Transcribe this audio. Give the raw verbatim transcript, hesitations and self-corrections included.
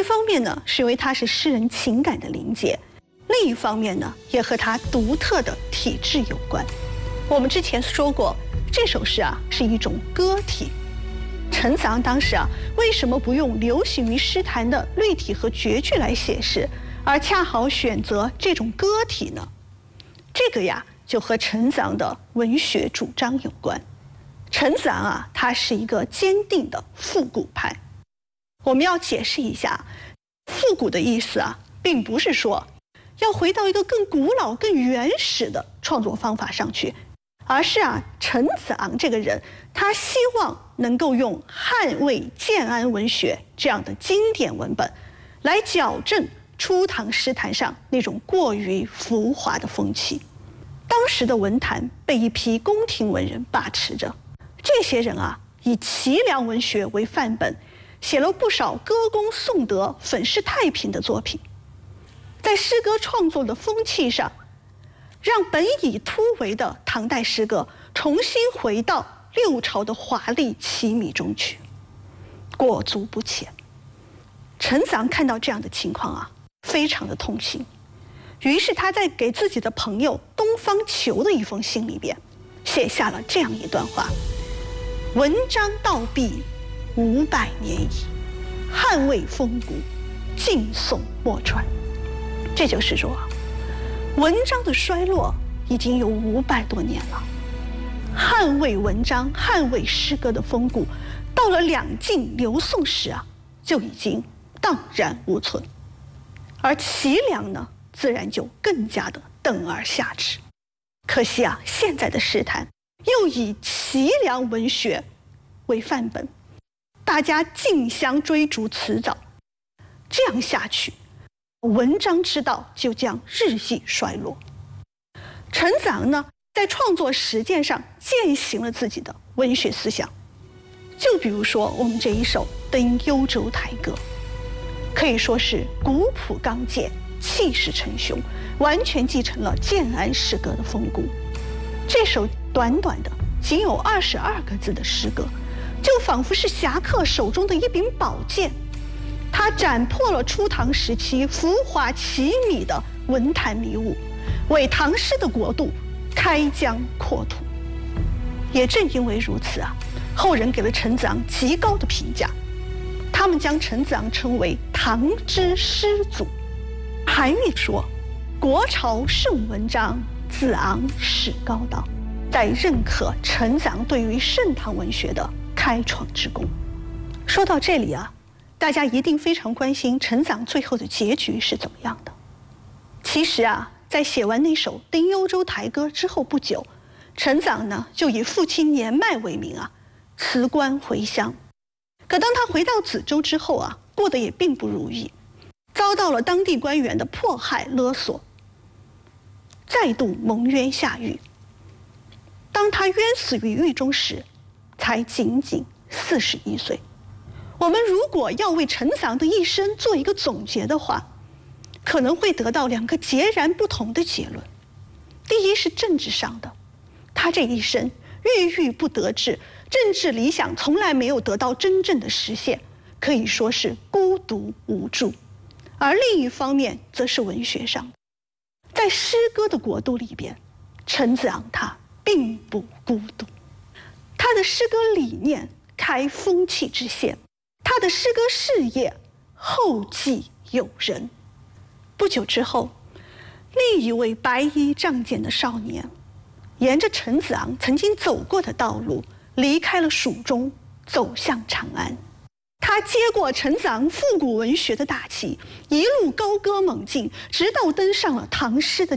一方面呢，是因为它是诗人情感的临界；另一方面呢，也和他独特的体制有关。我们之前说过，这首诗啊是一种歌体。陈子昂当时啊，为什么不用流行于诗坛的律体和绝句来写诗，而恰好选择这种歌体呢？这个呀，就和陈子昂的文学主张有关。陈子昂啊，他是一个坚定的复古派。我们要解释一下，复古的意思啊，并不是说要回到一个更古老、更原始的创作方法上去，而是啊，陈子昂这个人，他希望能够用汉魏建安文学这样的经典文本，来矫正初唐诗坛上那种过于浮华的风气。当时的文坛被一批宫廷文人把持着，这些人啊，以齐梁文学为范本，写了不少歌功颂德、粉饰太平的作品。在诗歌创作的风气上，让本已突围的唐代诗歌重新回到六朝的华丽奇靡中去，裹足不前。陈子昂看到这样的情况啊，非常的痛心，于是他在给自己的朋友东方虬的一封信里边，写下了这样一段话：文章道毕五百年矣，汉魏风骨，尽宋莫传。这就是说，文章的衰落已经有五百多年了，汉魏文章、汉魏诗歌的风骨，到了两晋刘宋时啊，就已经荡然无存。而齐梁呢，自然就更加的等而下之。可惜啊，现在的诗坛又以齐梁文学为范本，大家竞相追逐辞藻，这样下去，文章之道就将日益衰落。陈子昂呢，在创作实践上践行了自己的文学思想。就比如说我们这一首《登幽州台歌》，可以说是古朴刚健，气势沉雄，完全继承了建安诗歌的风骨。这首短短的仅有二十二个字的诗歌，就仿佛是侠客手中的一柄宝剑，它斩破了初唐时期浮华奇靡的文坛迷雾，为唐诗的国度开疆扩土。也正因为如此啊，后人给了陈子昂极高的评价，他们将陈子昂称为唐之诗祖。韩愈说：“国朝盛文章，子昂始高道。”在认可陈子昂对于盛唐文学的开创之功。说到这里啊，大家一定非常关心陈子昂最后的结局是怎么样的。其实啊，在写完那首《登幽州台歌》之后不久，陈子昂呢就以父亲年迈为名啊，辞官回乡。可当他回到梓州之后啊，过得也并不如意，遭到了当地官员的迫害勒索，再度蒙冤下狱。当他冤死于狱中时，才仅仅四十一岁。我们如果要为陈子昂的一生做一个总结的话，可能会得到两个截然不同的结论。第一是政治上的，他这一生郁郁不得志，政治理想从来没有得到真正的实现，可以说是孤独无助。而另一方面则是文学上的，在诗歌的国度里边，陈子昂他并不孤独，他的诗歌理念开风气之先，他的诗歌事业后继有人。不久之后，另一位白衣仗剑的少年，沿着陈子昂曾经走过的道路，离开了蜀中，走向长安。他接过陈子昂复古文学的大旗，一路高歌猛进，直到登上了唐诗的